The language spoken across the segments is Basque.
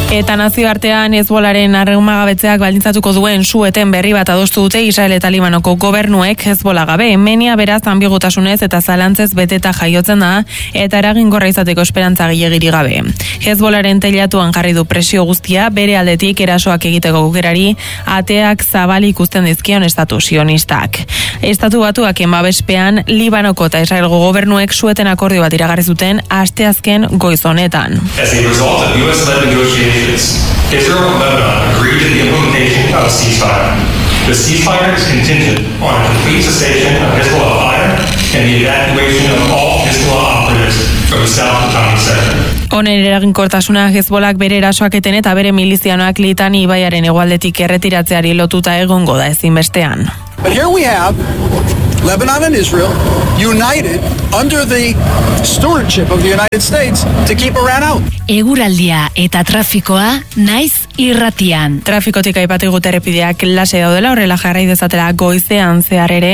Eta nazioartean Hezbolaren armagabetzeak baldintzatuko duen su-eten berri bat adostu dute Israel eta Libanoko gobernuek Hezbola gabe. Menia beraz anbigutasunez eta zalantzez beteta jaiotzen da eta eragingorra izateko esperantza gehiagirik gabe. Hezbolaren teilatuan jarri du presio guztia bere aldetik erasoak egiteko aukerari ateak zabalik uzten dizkion estatu sionistak. Estatu Batuaken babespean Libanoko eta Israelgo gobernuek su-eten akordio bat iragarri zuten asteazken goiz honetan. As a result of US-led negotiations, Israel and Lebanon agreed to the implementation of a ceasefire. The ceasefire is contingent on a complete cessation of Hezbollah fire and the evacuation of all Hezbollah operatives from the South Litani sector. Honen eraginkortasuna Hezbolak bere erasoaketen eta bere milizianoak Litani ibaiaren hegoaldetik erretiratzeari lotuta egongo da ezinbestean. But here we have Lebanon and Israel united under the stewardship of the United States to keep Iran out. Eguraldia eta trafikoa naiz irratian. Trafikotik aipatu gute errepideak lase daudela, horrela jarrai dezatela goizean zehar ere.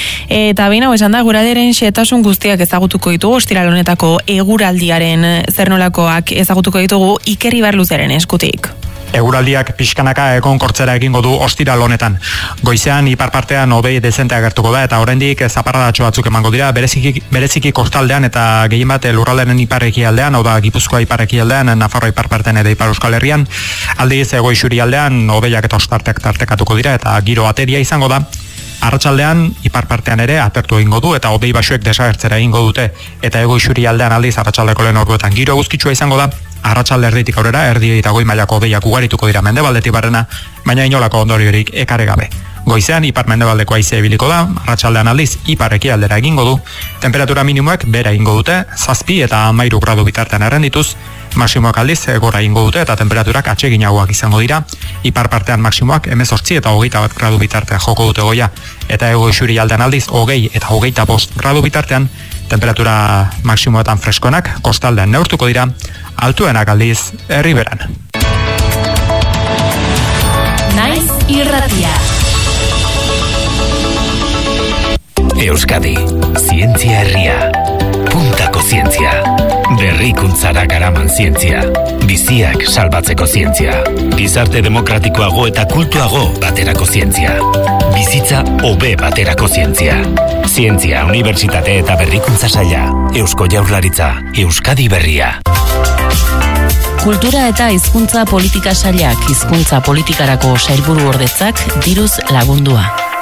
Eta behin hau esan da, eguraldiaren xehetasun guztiak ezagutuko ditugu, ostiral honetako eguraldiaren zer nolakoak ezagutuko ditugu Iker Ibarluzeren eskutik. Eguraldiak pixkanaka egonkortzera egingo du ostiral honetan. Goizean ipar partean hodei dezente agertuko da eta oraindik zaparradatxo batzuk emango dira, bereziki kostaldean eta gehien bat lurraldearen ipar ekialdean, hau da Gipuzkoa ipar ekialdean, Nafarroa ipar partean eta ipar Euskal Herrian. Aldiz goizuri aldean hodeiak eta ostarteak tartekatuko dira eta giro ateria izango da. Arratsaldean ipar partean ere atertu egingo du eta hodei basuek desagertzera egingo dute eta goizuri aldean aldiz arratsaldeko lehen orduetan giro eguzkitsua izango da. Arratsalde erditik aurrera, erdi eta goi mailako hodeiak ugarituko dira mendebaldetik barrena, baina inolako ondoriorik ekare gabe. Goizean ipar mendebaldeko haize ibiliko da, arratsaldean aldiz ipar ekialdera egingo du, temperatura minimoak bera egingo dute, 7 eta 13 gradu bitartean errendituz, maximoak aldiz gora egingo dute eta temperaturak atseginagoak izango dira, ipar partean maximoak 18 eta 21 gradu bitartean joko dute goia, eta goizuri aldean aldiz 20 eta 25 gradu bitartean, temperatura maximoetan freskoenak kostaldean neurtuko dira, altuenak aldiz herriberan. Naiz irratia. Euskadi, zientzia herria. Puntako zientzia. Berrikuntzara garaman zientzia. Biziak salbatzeko zientzia. Gizarte demokratikoago eta kultuago baterako zientzia. Bizitza hobe baterako zientzia. Zientzia, Unibertsitate eta Berrikuntza Saila. Eusko Jaurlaritza, Euskadi Berria. Kultura eta hizkuntza politika sailak hizkuntza politikarako sailburu ordetzak diruz lagundua.